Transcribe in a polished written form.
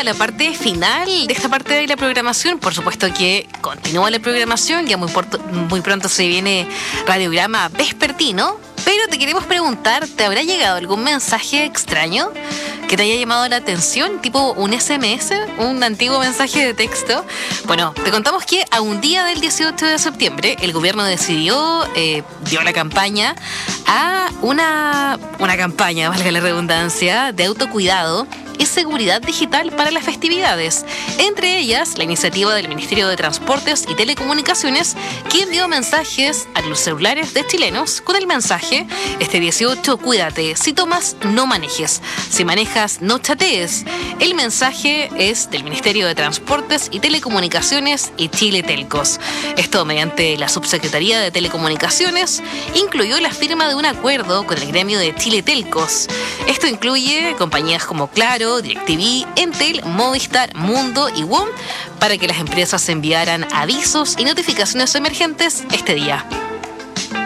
a la parte final de esta parte de la programación. Por supuesto que continúa la programación, ya muy pronto se viene Radiograma Vespertino, pero te queremos preguntar, ¿te habrá llegado algún mensaje extraño que te haya llamado la atención, tipo un SMS, un antiguo mensaje de texto? Bueno, te contamos que a un día del 18 de septiembre el gobierno decidió, dio la campaña a una campaña, valga la redundancia, de autocuidado y seguridad digital para las festividades. Entre ellas, la iniciativa del Ministerio de Transportes y Telecomunicaciones, que envió mensajes a los celulares de chilenos con el mensaje: este 18, cuídate. Si tomas, no manejes. Si manejas, no chatees. El mensaje es del Ministerio de Transportes y Telecomunicaciones y Chile Telcos. Esto mediante la Subsecretaría de Telecomunicaciones incluyó la firma de un acuerdo con el gremio de Chile Telcos. Esto incluye compañías como Claro, DirecTV, Entel, Movistar, Mundo y WOM para que las empresas enviaran avisos y notificaciones emergentes este día.